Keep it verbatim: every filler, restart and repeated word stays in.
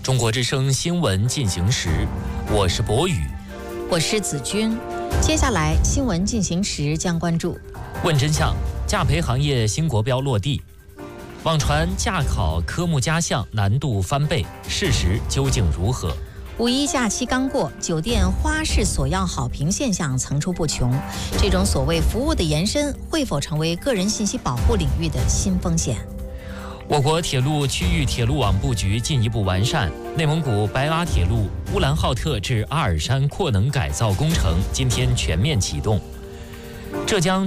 中国之声新闻进行时，我是博宇， 我是子君。接下来新闻进行时将关注： 问真相，驾培行业新国标落地；网传驾考科目加项难度翻倍，事实究竟如何？ 五一假期刚过，酒店花式索要好评现象层出不穷。这种所谓服务的延伸，会否成为个人信息保护领域的新风险？ 我国铁路区域铁路网布局进一步完善，内蒙古白拉铁路乌兰浩特至阿尔山扩能改造工程今天全面启动。浙江